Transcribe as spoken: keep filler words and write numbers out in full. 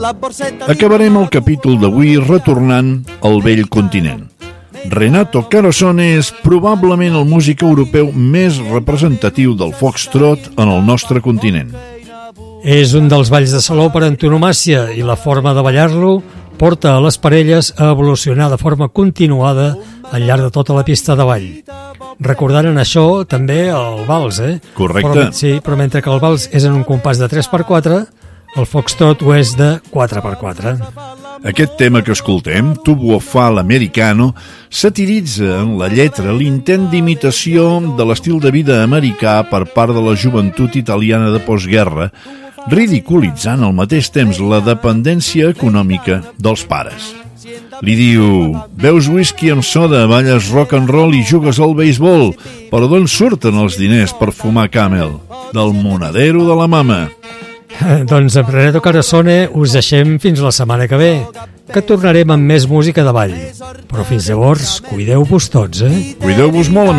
Acabarem el capítol d'avui retornant al vell continent. Renato Carosone és probablement el músic europeu més representatiu del foxtrot en el nostre continent. És un dels balls de saló per antonomàsia i la forma de ballar-lo porta a les parelles a evolucionar de forma continuada al llarg de tota la pista de ball. Recordant en això també el vals, eh? Correcte. Però, sí, però mentre que el vals és en un compàs de tres per quatre, el foxtrot ho és de quatre per quatre. Aquest tema que escoltem, Tubo fa l'americano, satiritza en la lletra l'intent d'imitació de l'estil de vida americà per part de la joventut italiana de postguerra, ridiculitzant al mateix temps la dependència econòmica dels pares. Li diu: beus whisky amb soda, balles rock and roll i jugues al beisbol, però d'on surten els diners per fumar Camel? Del monedero de la mama. Doncs amb Renato Carosone us deixem fins la setmana que ve, que tornarem amb més música de ball. Però fins llavors, cuideu-vos tots, eh? Cuideu-vos molt, amics.